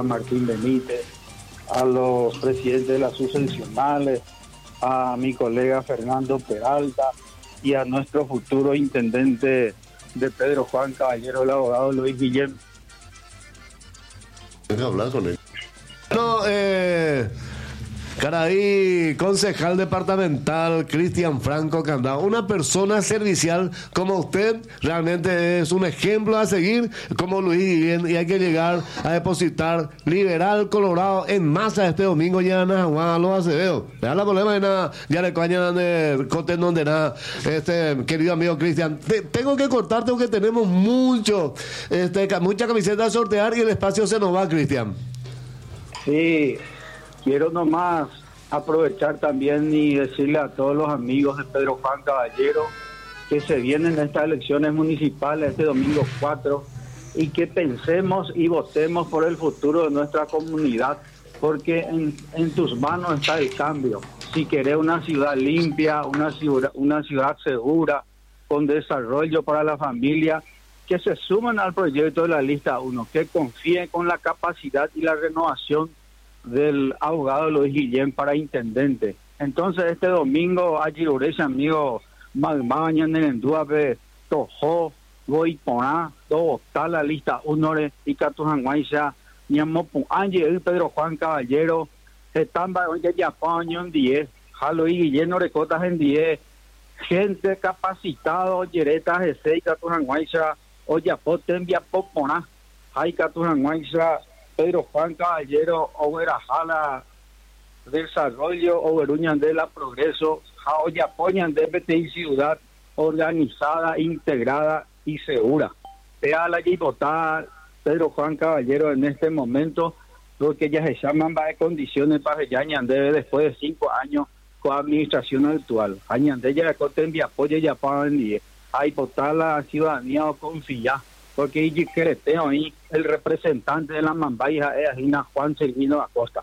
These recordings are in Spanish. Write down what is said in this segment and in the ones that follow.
Martín Benítez, a los presidentes de las subseccionales, a mi colega Fernando Peralta y a nuestro futuro intendente de Pedro Juan Caballero, el abogado Luis Guillén. Venga a hablar con él. No, Caraí, concejal departamental Cristian Franco Candado, una persona servicial como usted, realmente es un ejemplo a seguir como Luis Guillén, y hay que llegar a depositar Liberal Colorado en masa este domingo ya en Juan a los Acevedo. Me da la problema de nada, ya le coñan de coten donde nada, querido amigo Cristian. Tengo que cortarte porque tenemos mucha camiseta a sortear y el espacio se nos va, Cristian. Sí. Quiero nomás aprovechar también y decirle a todos los amigos de Pedro Juan Caballero que se vienen estas elecciones municipales este domingo 4 y que pensemos y votemos por el futuro de nuestra comunidad, porque en tus manos está el cambio. Si querés una ciudad limpia, una ciudad segura, con desarrollo para la familia, que se sumen al proyecto de la lista 1, que confíen con la capacidad y la renovación del abogado Luis Guillén para intendente. Entonces este domingo allí ese amigo Magmaña en el Duape Tojo voy poner todo está la lista 1 y Catujanguaisa Ñamopu Ángel Pedro Juan Caballero están ya paño en 10 Luis Guillén no recotas en 10 gente capacitado Yeretas de 6 Catujanguaisa o ya poten via popona hay Catujanguaisa Pedro Juan Caballero, Oberajala, Desarrollo, Oberuñan de la Progreso, Jaoyapoñan de BTI Ciudad, organizada, integrada y segura. Sea la votar Pedro Juan Caballero en este momento, porque ya se llaman de condiciones para que ya Ñandebe después de 5 años con administración actual. Añandé ya coten via apoyo ya para venir. Hay votar la ciudadanía o confiar. Porque yo creo ahí el representante de la Mambaija es Agina Juan Sergino Acosta.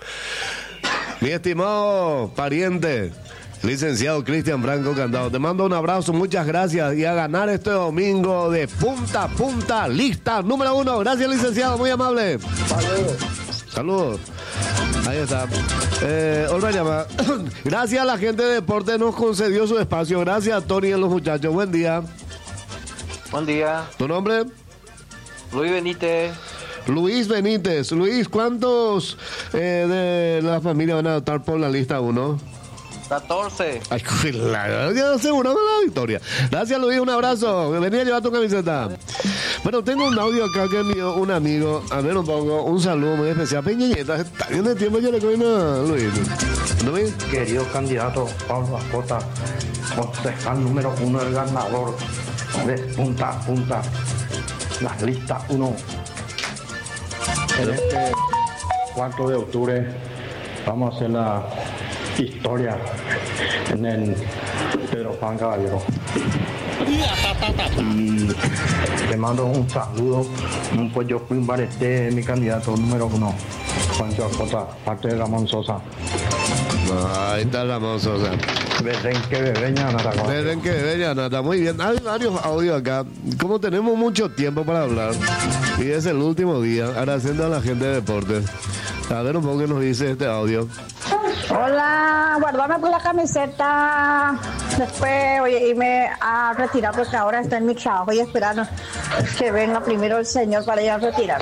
Mi estimado pariente, licenciado Cristian Franco Candado, te mando un abrazo, muchas gracias, y a ganar este domingo de punta a punta, lista número 1. Gracias, licenciado, muy amable. Saludos. Ahí está. Otra llamada. Gracias a la gente de deporte, nos concedió su espacio. Gracias a Tony y a los muchachos. Buen día. Buen día. ¿Tu nombre? Luis Benítez. Luis Benítez. Luis, ¿cuántos de la familia van a votar por la lista 1? 14. Ay, ya aseguramos la victoria. Gracias, Luis, un abrazo. Vení a llevar tu camiseta. Bueno, tengo un audio acá que envió un amigo. A ver un poco, un saludo muy especial. Peñeñeta, está bien de tiempo, yo le cojo a Luis. ¿Luis? Querido candidato Pablo Acosta, concejal número 1 del ganador de punta a punta, las listas 1. En este 4 de octubre vamos a hacer la historia en el Pedro Juan Caballero. Y le mando un saludo, pues yo fui un barete, mi candidato número 1, Juancho Acosta, parte de Ramón Sosa. Ahí está Ramón Sosa. Berenque Bebeña Nata. Berenque Bebeña Nata, muy bien. Hay varios audios acá. Como tenemos mucho tiempo para hablar, y es el último día, agradeciendo a la gente de deportes. A ver un poco qué nos dice este audio. Hola, guardame por la camiseta. Después voy a irme a retirar porque ahora está en mi trabajo y esperando que venga primero el señor para ir a retirar.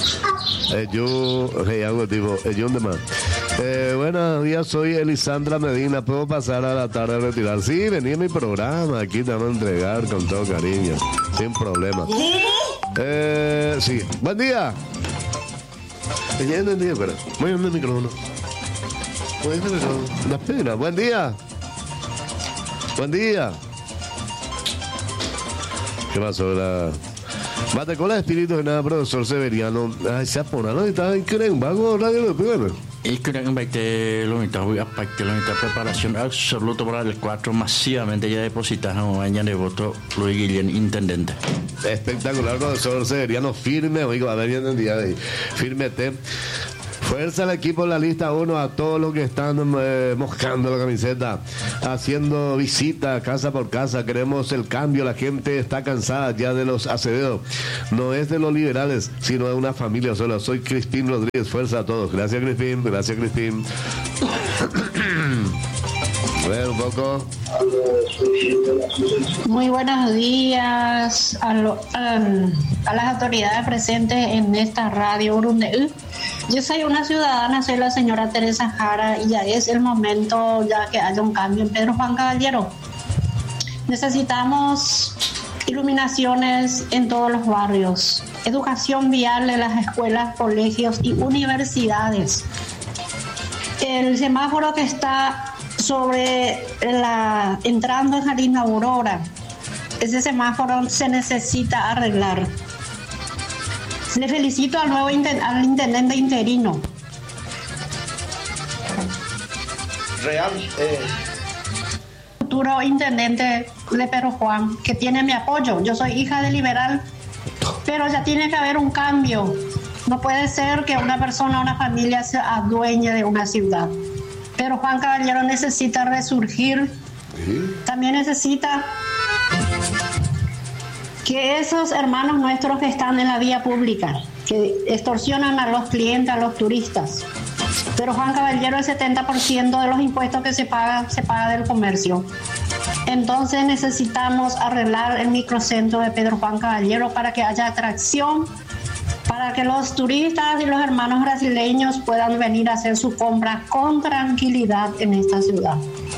Buenos días, soy Elisandra Medina. ¿Puedo pasar a la tarde a retirar? Sí, vení a mi programa. Aquí te vamos a entregar con todo cariño, sin problema. Sí, buen día. Espera. Voy a el micrófono. La pena. Buen día. Buen día. ¿Qué pasó? Bate con la espíritu de nada, profesor Severiano. Ay, se aponaron y estaba en Crembago, radio de Pibel. Y creo que lo mitad preparación absoluta para el 4 masivamente ya depositaron mañana de voto Luis Guillén, intendente. Espectacular, profesor Severiano, firme, oiga, a ver bien el día de ahí. Fírmete. Fuerza al equipo de la lista 1, a todos los que están moscando la camiseta, haciendo visita casa por casa. Queremos el cambio, la gente está cansada ya de los Acevedo. No es de los liberales, sino de una familia sola. Soy Crispín Rodríguez, fuerza a todos. Gracias Crispín, gracias Crispín. A ver un poco. Muy buenos días a las autoridades presentes en esta radio Urundeú. Yo soy una ciudadana, soy la señora Teresa Jara, y ya es el momento ya que haya un cambio en Pedro Juan Caballero. Necesitamos iluminaciones en todos los barrios, educación vial en las escuelas, colegios y universidades. El semáforo que está entrando en Jardín Aurora, ese semáforo se necesita arreglar. Le felicito al nuevo al intendente interino. Futuro intendente de Pedro Juan, que tiene mi apoyo. Yo soy hija de liberal, pero ya tiene que haber un cambio. No puede ser que una persona, una familia se adueñe de una ciudad. Pedro Juan Caballero necesita resurgir. También necesita que esos hermanos nuestros que están en la vía pública, que extorsionan a los clientes, a los turistas. Pero Juan Caballero, el 70% de los impuestos que se paga del comercio. Entonces necesitamos arreglar el microcentro de Pedro Juan Caballero para que haya atracción, para que los turistas y los hermanos brasileños puedan venir a hacer su compra con tranquilidad en esta ciudad.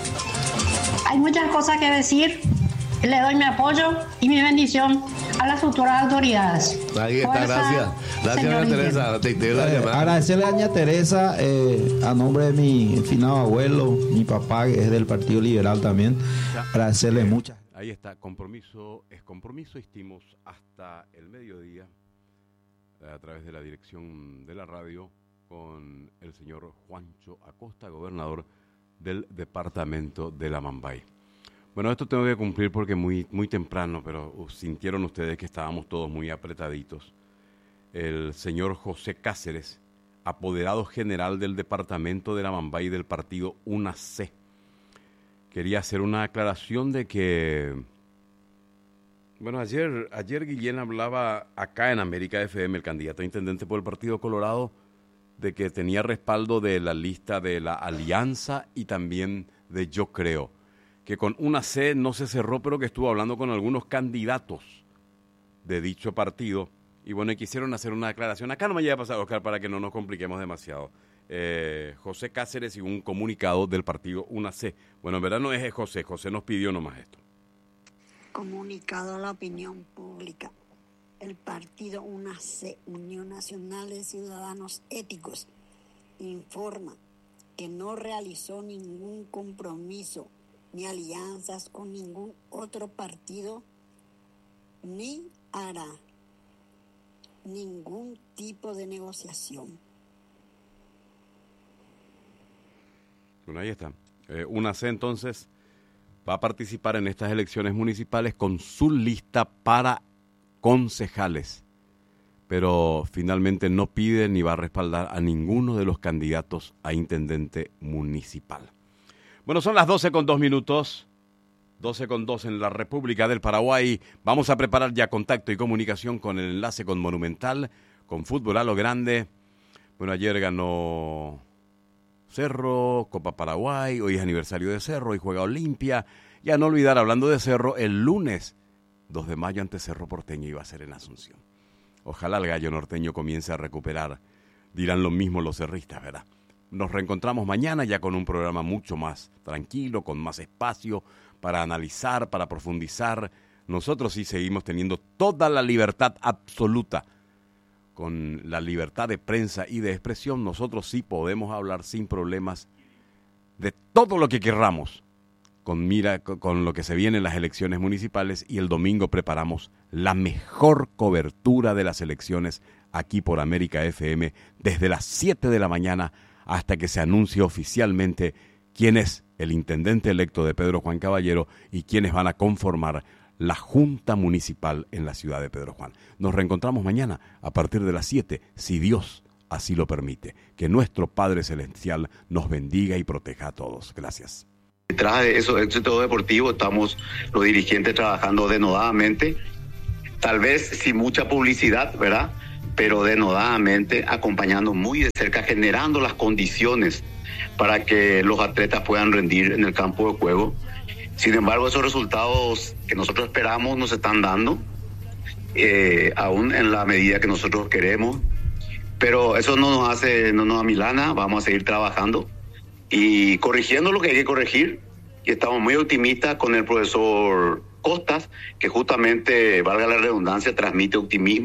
Hay muchas cosas que decir. Le doy mi apoyo y mi bendición a las futuras autoridades. Ahí está, Fuerza, gracias. Gracias, doña Teresa. Agradecerle a doña Teresa, a nombre de mi finado abuelo, mi papá, que es del Partido Liberal también. Agradecerle muchas. Ahí está, compromiso es compromiso. Hicimos hasta el mediodía a través de la dirección de la radio con el señor Juancho Acosta, gobernador del departamento de la Mambay. Bueno, esto tengo que cumplir porque muy temprano, pero sintieron ustedes que estábamos todos muy apretaditos. El señor José Cáceres, apoderado general del departamento de la Mambay del partido UNAC, quería hacer una aclaración de que, bueno, ayer Guillén hablaba acá en América FM, el candidato a intendente por el Partido Colorado, de que tenía respaldo de la lista de la Alianza y también de Yo Creo, que con UNAC no se cerró, pero que estuvo hablando con algunos candidatos de dicho partido, y bueno, quisieron hacer una aclaración. Acá no me lleva a pasar, Oscar, para que no nos compliquemos demasiado. José Cáceres y un comunicado del partido UNAC. Bueno, en verdad no es José nos pidió nomás esto. Comunicado a la opinión pública. El partido UNAC, Unión Nacional de Ciudadanos Éticos, informa que no realizó ningún compromiso ni alianzas con ningún otro partido, ni hará ningún tipo de negociación. Bueno, ahí está. UNAC entonces va a participar en estas elecciones municipales con su lista para concejales, pero finalmente no pide ni va a respaldar a ninguno de los candidatos a intendente municipal. Bueno, son las 12:02, 12:02 en la República del Paraguay. Vamos a preparar ya contacto y comunicación con el enlace con Monumental, con fútbol a lo grande. Bueno, ayer ganó Cerro, Copa Paraguay, hoy es aniversario de Cerro y juega Olimpia. Y a no olvidar, hablando de Cerro, el lunes 2 de mayo ante Cerro Porteño iba a ser en Asunción. Ojalá el gallo norteño comience a recuperar. Dirán lo mismo los cerristas, ¿verdad? Nos reencontramos mañana ya con un programa mucho más tranquilo, con más espacio para analizar, para profundizar. Nosotros sí seguimos teniendo toda la libertad absoluta. Con la libertad de prensa y de expresión, nosotros sí podemos hablar sin problemas de todo lo que querramos. Con lo que se viene en las elecciones municipales, y el domingo preparamos la mejor cobertura de las elecciones aquí por América FM desde las 7 de la mañana hasta que se anuncie oficialmente quién es el intendente electo de Pedro Juan Caballero y quiénes van a conformar la Junta Municipal en la ciudad de Pedro Juan. Nos reencontramos mañana a partir de las 7, si Dios así lo permite. Que nuestro Padre Celestial nos bendiga y proteja a todos. Gracias. Detrás de eso, éxito deportivo, estamos los dirigentes trabajando denodadamente, tal vez sin mucha publicidad, ¿verdad? Pero denodadamente, acompañando muy de cerca, generando las condiciones para que los atletas puedan rendir en el campo de juego. Sin embargo, esos resultados que nosotros esperamos no se están dando, aún en la medida que nosotros queremos. Pero eso no nos amilana, vamos a seguir trabajando y corrigiendo lo que hay que corregir. Y estamos muy optimistas con el profesor Costas, que justamente, valga la redundancia, transmite optimismo.